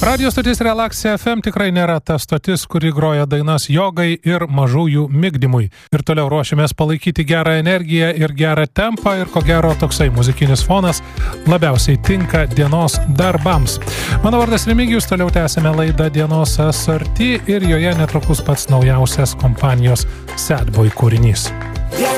Radio stotis Relax FM tikrai nėra ta stotis, kuri groja dainas jogai ir mažųjų migdymui. Ir toliau ruošiamės palaikyti gerą energiją ir gerą tempą ir ko gero toksai muzikinis fonas labiausiai tinka dienos darbams. Mano vardas Remigijus, toliau tęsime laidą Dienos asorti ir joje netrukus pats naujausias kompanijos Sad Boy kūrinys.